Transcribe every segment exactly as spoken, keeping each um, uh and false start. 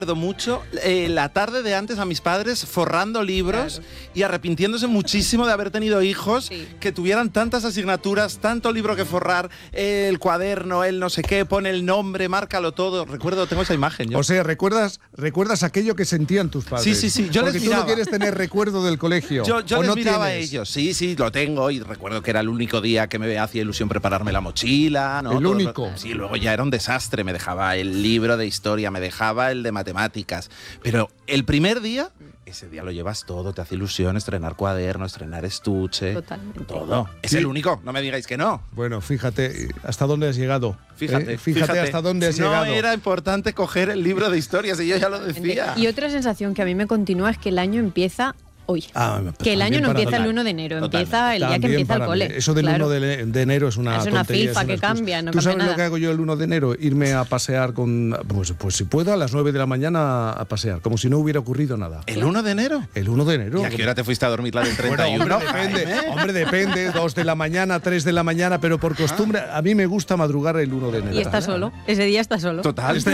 Recuerdo mucho eh, la tarde de antes a mis padres forrando libros, claro, y arrepintiéndose muchísimo de haber tenido hijos, sí, que tuvieran tantas asignaturas, tanto libro que forrar, eh, el cuaderno, el no sé qué, pone el nombre, márcalo todo. Recuerdo, tengo esa imagen. Yo. O sea, ¿recuerdas, recuerdas aquello que sentían tus padres? Sí, sí, sí. Yo Porque les tú miraba. No quieres tener recuerdo del colegio. Yo, yo ¿o les no miraba tienes? a ellos. Sí, sí, lo tengo. Y recuerdo que era el único día que me hacía ilusión prepararme la mochila, ¿no? El Todo único. Lo... Sí, luego ya era un desastre. Me dejaba el libro de historia, me dejaba el de matemáticas. Pero el primer día, ese día lo llevas todo, te hace ilusión estrenar cuaderno, estrenar estuche. Totalmente. Todo. Es Sí. el único, no me digáis que no. Bueno, fíjate hasta dónde has llegado. Fíjate, ¿eh? fíjate, fíjate hasta dónde has no llegado. No era importante coger el libro de historias, y yo ya lo decía. Y otra sensación que a mí me continúa es que el año empieza hoy. Ah, que el año no empieza mí. el uno de enero, Totalmente. empieza el día También que empieza el para cole. mí. Eso del claro. uno de, de enero es una Es una tontería, FIFA es una que excusa. cambia, no ¿Tú cambia sabes nada. lo que hago yo el uno de enero? Irme a pasear con... Pues, pues si puedo, a las nueve de la mañana a pasear, como si no hubiera ocurrido nada. ¿El uno de enero? El uno de enero. ¿Y a qué hora te fuiste a dormir la del treinta y uno? Bueno, hombre, depende, hombre, depende, dos de la mañana, tres de la mañana, pero por costumbre, a mí me gusta madrugar el uno de enero. Y está solo, ese día está solo. Total. Este-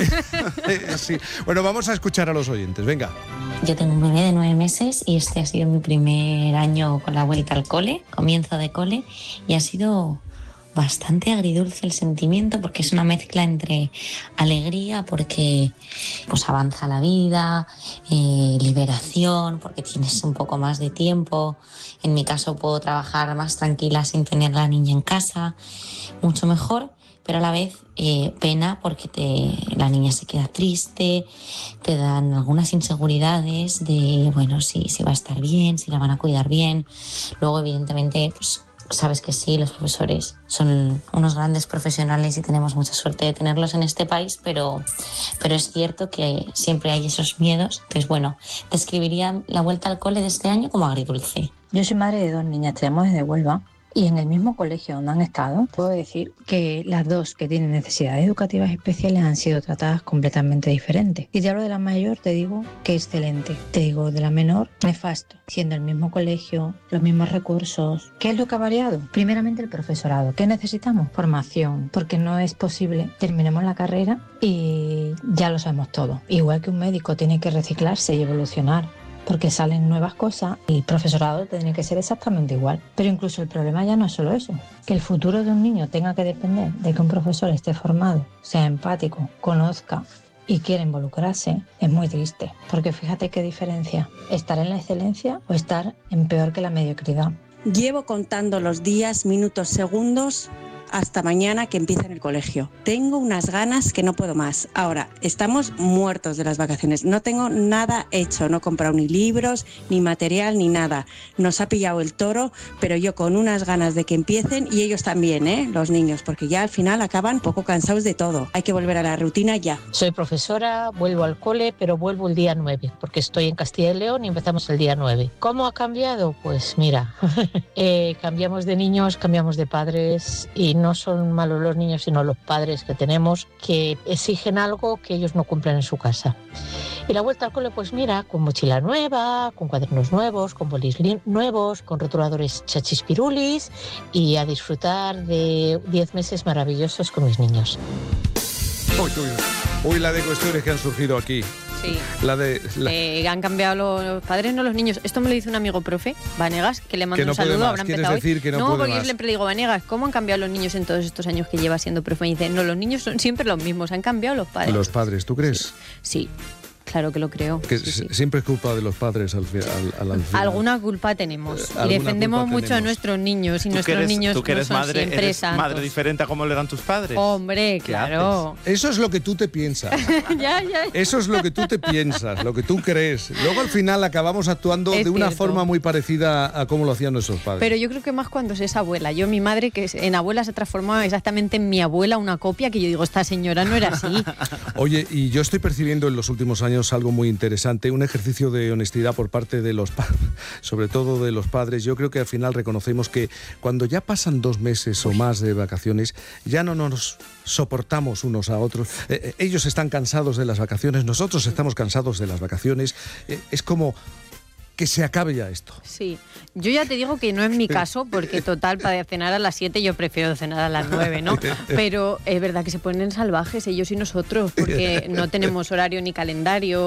sí. Bueno, vamos a escuchar a los oyentes, venga. Yo tengo un bebé de nueve meses y este ha sido mi primer año con la vuelta al cole, comienzo de cole, y ha sido bastante agridulce el sentimiento porque es una mezcla entre alegría porque pues avanza la vida, eh, liberación porque tienes un poco más de tiempo, en mi caso puedo trabajar más tranquila sin tener a la niña en casa, mucho mejor, pero a la vez eh, pena porque te, la niña se queda triste, te dan algunas inseguridades de, bueno, si, si va a estar bien, si la van a cuidar bien. Luego, evidentemente, pues sabes que sí, los profesores son unos grandes profesionales y tenemos mucha suerte de tenerlos en este país, pero, pero es cierto que siempre hay esos miedos. Entonces, bueno, describiría la vuelta al cole de este año como agridulce. Yo soy madre de dos niñas, tenemos desde Huelva. Y en el mismo colegio donde han estado, puedo decir que las dos que tienen necesidades educativas especiales han sido tratadas completamente diferentes. Y ya lo de la mayor te digo que excelente. Te digo de la menor, nefasto. Siendo el mismo colegio, los mismos recursos. ¿Qué es lo que ha variado? Primeramente el profesorado. ¿Qué necesitamos? Formación. Porque no es posible. Terminemos la carrera y ya lo sabemos todo. Igual que un médico tiene que reciclarse y evolucionar, porque salen nuevas cosas y el profesorado tiene que ser exactamente igual. Pero incluso el problema ya no es solo eso, que el futuro de un niño tenga que depender de que un profesor esté formado, sea empático, conozca y quiera involucrarse, es muy triste. Porque fíjate qué diferencia, estar en la excelencia o estar en peor que la mediocridad. Llevo contando los días, minutos, segundos hasta mañana que empieza en el colegio. Tengo unas ganas que no puedo más. Ahora, estamos muertos de las vacaciones. No tengo nada hecho, no he comprado ni libros, ni material, ni nada. Nos ha pillado el toro, pero yo con unas ganas de que empiecen, y ellos también, ¿eh? Los niños, porque ya al final acaban poco cansados de todo. Hay que volver a la rutina ya. Soy profesora, vuelvo al cole, pero vuelvo el día nueve, porque estoy en Castilla y León y empezamos el día nueve. ¿Cómo ha cambiado? Pues mira, eh, cambiamos de niños, cambiamos de padres, y no son malos los niños, sino los padres que tenemos, que exigen algo que ellos no cumplen en su casa. Y la vuelta al cole, pues mira, con mochila nueva, con cuadernos nuevos, con bolis nuevos, con rotuladores chachispirulis, y a disfrutar de diez meses maravillosos con mis niños. Uy, uy, uy, la de cuestiones que han surgido aquí. Sí. La de... La... Eh, han cambiado los padres, no los niños. Esto me lo dice un amigo profe, Vanegas, que le mando que no un saludo. Más. Habrá ¿Quieres empezado decir hoy. que no, no puede porque más? yo siempre le digo, Vanegas, ¿cómo han cambiado los niños en todos estos años que lleva siendo profe? Y dice, no, los niños son siempre los mismos, han cambiado los padres. Los padres, ¿tú crees? Sí, sí, claro que lo creo. Que sí, sí. Siempre es culpa de los padres al, al, al final. Alguna culpa tenemos. Eh, y defendemos culpa mucho tenemos. a nuestros niños, y ¿Tú nuestros que eres, niños tú que eres no son madre, siempre eres santos. madre diferente a como lo eran tus padres? Hombre, claro. Eso es lo que tú te piensas. ya, ya. Eso es lo que tú te piensas, lo que tú crees. Luego al final acabamos actuando Es de una cierto. forma muy parecida a cómo lo hacían nuestros padres. Pero yo creo que más cuando se es abuela. Yo, mi madre, que en abuela se transformaba exactamente en mi abuela, una copia, que yo digo, esta señora no era así. Oye, y yo estoy percibiendo en los últimos años algo muy interesante, un ejercicio de honestidad por parte de los padres, sobre todo de los padres. Yo creo que al final reconocemos que cuando ya pasan dos meses o más de vacaciones, ya no nos soportamos unos a otros. Eh, ellos están cansados de las vacaciones, nosotros estamos cansados de las vacaciones. Eh, es como... que se acabe ya esto. Sí, yo ya te digo que no es mi caso, porque total, para cenar a las siete yo prefiero cenar a las nueve, ¿no? Pero es verdad que se ponen salvajes ellos y nosotros, porque no tenemos horario ni calendario.